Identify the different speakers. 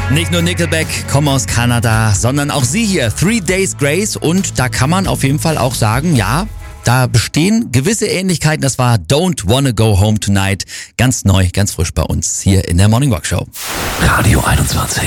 Speaker 1: Nicht nur Nickelback kommen aus Kanada, sondern auch sie hier, 3 Days Grace. Und da kann man auf jeden Fall auch sagen, ja, da bestehen gewisse Ähnlichkeiten. Das war Don't Wanna Go Home Tonight. Ganz neu, ganz frisch bei uns hier in der Morning Rock Show.
Speaker 2: Radio 21.